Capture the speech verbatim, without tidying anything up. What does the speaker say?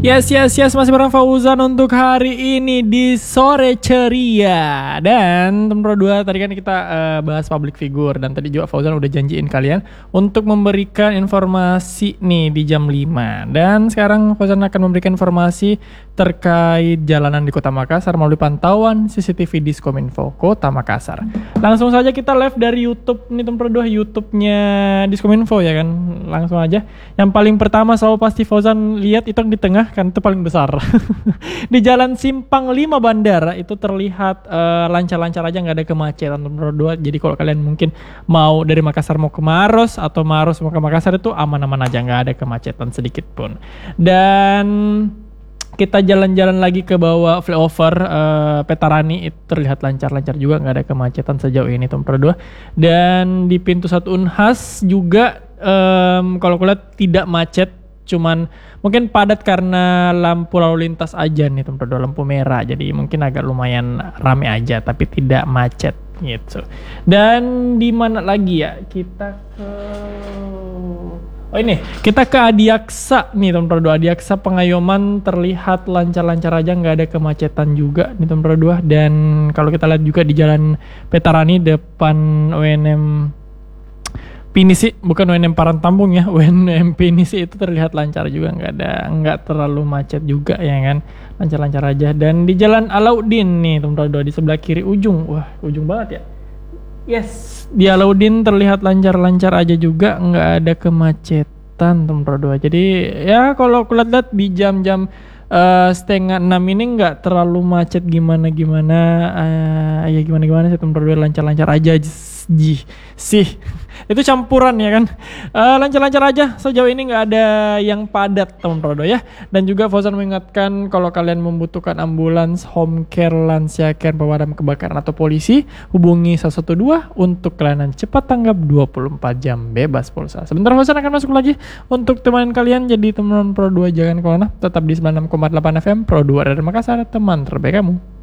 Yes, yes, yes, masih bareng Fauzan untuk hari ini di Sore Ceria. Dan teman Pro dua, tadi kan kita uh, bahas public figure. Dan tadi juga Fauzan udah janjiin kalian untuk memberikan informasi nih di jam lima. Dan sekarang Fauzan akan memberikan informasi terkait jalanan di Kota Makassar melalui pantauan C C T V Diskominfo Kota Makassar. Langsung saja kita live dari YouTube nih teman Pro dua, YouTube-nya Diskominfo ya kan. Langsung aja. Yang paling pertama selalu pasti Fauzan lihat itu yang di tengah kan, itu paling besar. Di Jalan Simpang lima Bandara itu terlihat uh, lancar-lancar aja, nggak ada kemacetan nomor dua. Jadi kalau kalian mungkin mau dari Makassar mau ke Maros atau Maros mau ke Makassar itu aman-aman aja, nggak ada kemacetan sedikit pun. Dan kita jalan-jalan lagi ke bawah flyover uh, Petarani itu terlihat lancar-lancar juga, nggak ada kemacetan sejauh ini nomor dua. Dan di pintu satu Unhas juga um, kalau kulihat tidak macet, cuman mungkin padat karena lampu lalu lintas aja nih teman dua, lampu merah, jadi mungkin agak lumayan rame aja tapi tidak macet gitu. Dan di mana lagi ya, kita ke oh ini kita ke Adiaksa nih teman dua, Adiaksa Pengayoman terlihat lancar-lancar aja, nggak ada kemacetan juga nih teman dua. Dan kalau kita lihat juga di Jalan Petarani depan U N M Pinisi, bukan U N M Parangtambung ya, U N M Pinisi itu terlihat lancar juga, nggak ada, nggak terlalu macet juga ya kan, lancar-lancar aja. Dan di Jalan Alauddin nih teman dua, di sebelah kiri ujung, wah ujung banget ya. Yes, di Alauddin terlihat lancar-lancar aja juga, nggak ada kemacetan teman dua. Jadi ya kalau kulihat di jam-jam uh, setengah enam ini nggak terlalu macet gimana-gimana, uh, ya gimana-gimana sih teman dua, lancar-lancar aja sih. sih. Itu campuran ya kan, uh, lancar-lancar aja sejauh ini, nggak ada yang padat teman Pro dua ya. Dan juga Fauzan mengingatkan kalau kalian membutuhkan ambulans, home care, lansia care, pemadam kebakaran atau polisi, hubungi satu satu dua untuk pelayanan cepat tanggap dua puluh empat jam bebas pulsa. Sebentar Fauzan akan masuk lagi untuk teman kalian, jadi teman Pro dua jangan kemana, tetap di sembilan puluh enam koma delapan F M Pro dua dari Makassar, teman terbaik kamu.